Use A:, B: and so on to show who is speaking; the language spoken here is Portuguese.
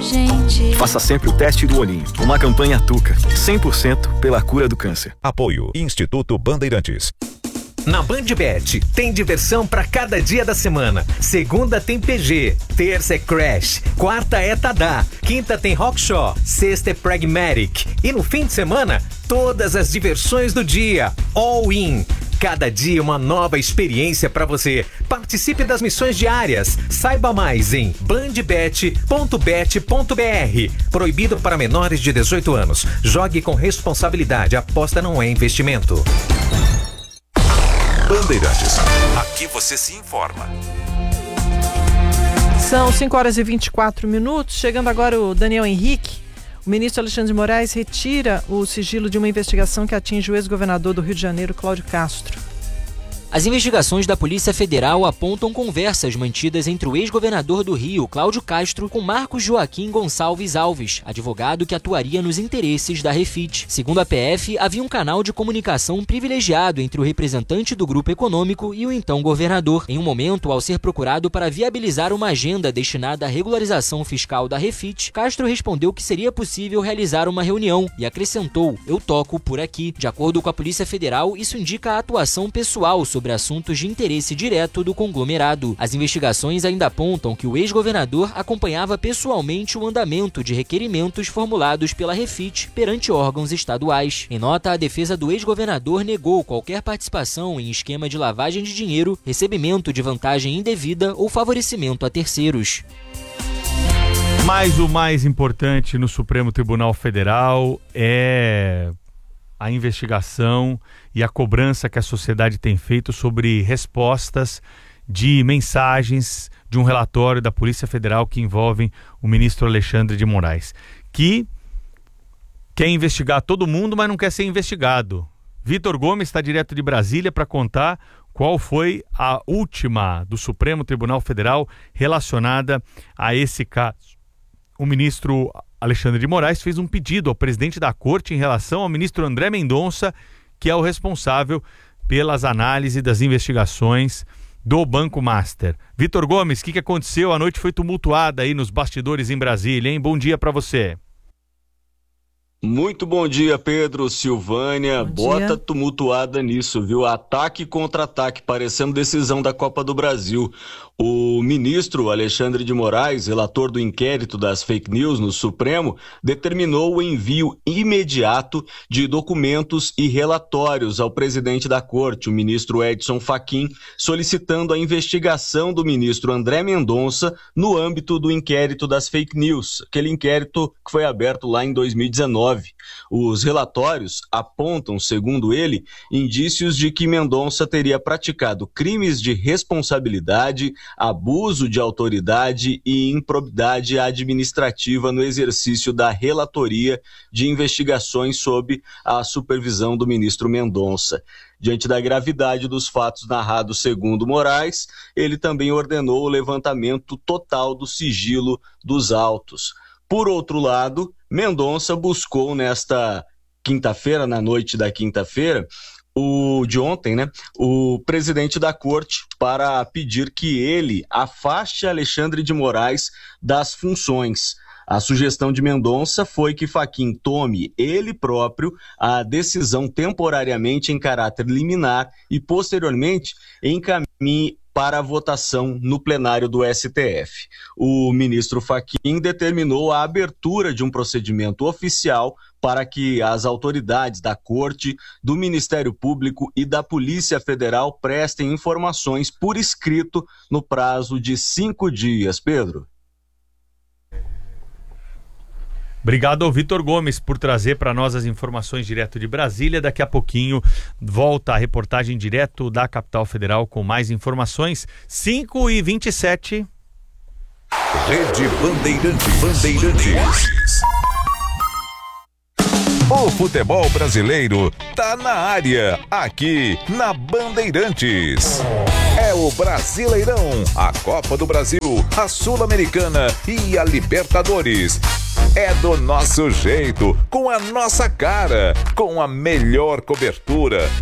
A: gente.
B: Faça sempre o teste do olhinho. Uma campanha Tuca, 100% pela cura do câncer.
C: Apoio Instituto Bandeirantes.
D: Na BandBet, tem diversão para cada dia da semana. Segunda tem PG, terça é Crash, quarta é Tadá, quinta tem Rockshaw, sexta é Pragmatic. E no fim de semana, todas as diversões do dia. All in. Cada dia uma nova experiência para você. Participe das missões diárias. Saiba mais em bandbet.bet.br. Proibido para menores de 18 anos. Jogue com responsabilidade. Aposta não é investimento.
C: Bandeirantes. Aqui você se informa.
E: São 5h24. Chegando agora o Daniel Henrique. O ministro Alexandre de Moraes retira o sigilo de uma investigação que atinge o ex-governador do Rio de Janeiro, Cláudio Castro.
F: As investigações da Polícia Federal apontam conversas mantidas entre o ex-governador do Rio, Cláudio Castro, com Marcos Joaquim Gonçalves Alves, advogado que atuaria nos interesses da Refit. Segundo a PF, havia um canal de comunicação privilegiado entre o representante do grupo econômico e o então governador. Em um momento, ao ser procurado para viabilizar uma agenda destinada à regularização fiscal da Refit, Castro respondeu que seria possível realizar uma reunião e acrescentou: "Eu toco por aqui". De acordo com a Polícia Federal, isso indica a atuação pessoal sobre assuntos de interesse direto do conglomerado. As investigações ainda apontam que o ex-governador acompanhava pessoalmente o andamento de requerimentos formulados pela Refit perante órgãos estaduais. Em nota, a defesa do ex-governador negou qualquer participação em esquema de lavagem de dinheiro, recebimento de vantagem indevida ou favorecimento a terceiros.
G: Mas o mais importante no Supremo Tribunal Federal é a investigação e a cobrança que a sociedade tem feito sobre respostas de mensagens de um relatório da Polícia Federal que envolvem o ministro Alexandre de Moraes, que quer investigar todo mundo, mas não quer ser investigado. Vitor Gomes está direto de Brasília para contar qual foi a última do Supremo Tribunal Federal relacionada a esse caso. O ministro Alexandre de Moraes fez um pedido ao presidente da Corte em relação ao ministro André Mendonça, que é o responsável pelas análises das investigações do Banco Master. Vitor Gomes, o que aconteceu? A noite foi tumultuada aí nos bastidores em Brasília, hein? Bom dia para você.
H: Muito bom dia, Pedro, Silvânia.
E: Bom dia.
H: Bota tumultuada nisso, viu? Ataque contra ataque, parecendo decisão da Copa do Brasil. O ministro Alexandre de Moraes, relator do inquérito das fake news no Supremo, determinou o envio imediato de documentos e relatórios ao presidente da Corte, o ministro Edson Fachin, solicitando a investigação do ministro André Mendonça no âmbito do inquérito das fake news, aquele inquérito que foi aberto lá em 2019. Os relatórios apontam, segundo ele, indícios de que Mendonça teria praticado crimes de responsabilidade, abuso de autoridade e improbidade administrativa no exercício da relatoria de investigações sob a supervisão do ministro Mendonça. Diante da gravidade dos fatos narrados segundo Moraes, ele também ordenou o levantamento total do sigilo dos autos. Por outro lado, Mendonça buscou nesta quinta-feira, na noite da quinta-feira, o presidente da Corte para pedir que ele afaste Alexandre de Moraes das funções. A sugestão de Mendonça foi que Fachin tome ele próprio a decisão temporariamente em caráter liminar e, posteriormente, encaminhe para a votação no plenário do STF. O ministro Fachin determinou a abertura de um procedimento oficial para que as autoridades da Corte, do Ministério Público e da Polícia Federal prestem informações por escrito no prazo de 5 dias. Pedro.
G: Obrigado ao Vitor Gomes por trazer para nós as informações direto de Brasília. Daqui a pouquinho volta a reportagem direto da capital federal com mais informações. 5h27.
C: Rede Bandeirantes. O futebol brasileiro tá na área, aqui na Bandeirantes. É o Brasileirão, a Copa do Brasil, a Sul-Americana e a Libertadores. É do nosso jeito, com a nossa cara, com a melhor cobertura.